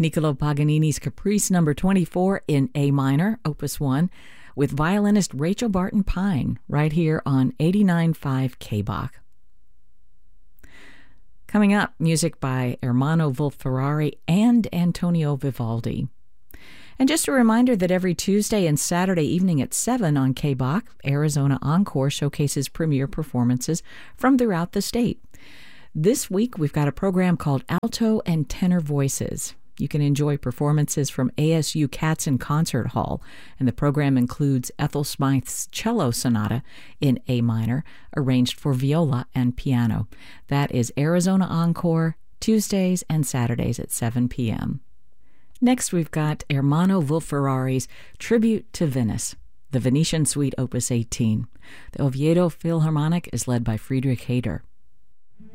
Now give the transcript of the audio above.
Niccolò Paganini's Caprice number 24 in A minor, Opus 1, with violinist Rachel Barton Pine, right here on 89.5 K-Bach. Coming up, music by Ermanno Wolf-Ferrari and Antonio Vivaldi. And just a reminder that every Tuesday and Saturday evening at 7 on K-Bach, Arizona Encore showcases premier performances from throughout the state. This week, we've got a program called Alto and Tenor Voices. You can enjoy performances from ASU Katzen Concert Hall, and the program includes Ethel Smythe's Cello Sonata in A minor, arranged for viola and piano. That is Arizona Encore, Tuesdays and Saturdays at 7 p.m. Next, we've got Ermanno Wolf-Ferrari's Tribute to Venice, the Venetian Suite Opus 18. The Oviedo Philharmonic is led by Friedrich Hader.